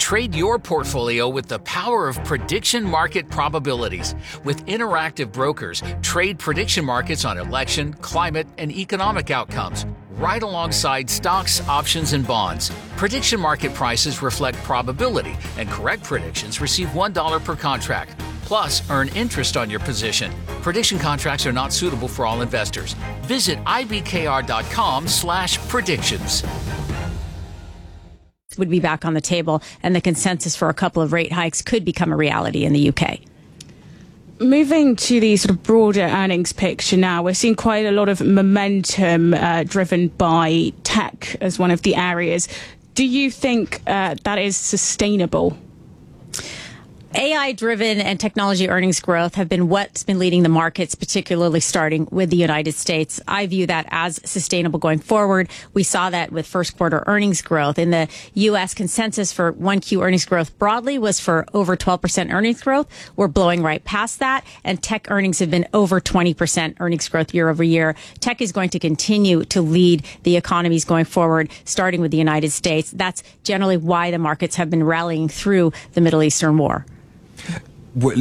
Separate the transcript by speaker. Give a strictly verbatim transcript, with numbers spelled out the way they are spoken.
Speaker 1: Trade your portfolio with the power of prediction market probabilities. With interactive brokers, trade prediction markets on election, climate, and economic outcomes, right alongside stocks, options, and bonds. Prediction market prices reflect probability, and correct predictions receive one dollar per contract. Plus, earn interest on your position. Prediction contracts are not suitable for all investors. Visit ibkr.com slash predictions.
Speaker 2: Would be back on the table, and the consensus for a couple of rate hikes could become a reality in the U K.
Speaker 3: Moving to the sort of broader earnings picture now, we're seeing quite a lot of momentum uh, driven by tech as one of the areas. Do you think uh, that is sustainable?
Speaker 2: A I-driven and technology earnings growth have been what's been leading the markets, particularly starting with the United States. I view that as sustainable going forward. We saw that with first quarter earnings growth. In the U S, consensus for one Q earnings growth broadly was for over twelve percent earnings growth. We're blowing right past that, and tech earnings have been over twenty percent earnings growth year over year. Tech is going to continue to lead the economies going forward, starting with the United States. That's generally why the markets have been rallying through the Middle Eastern war.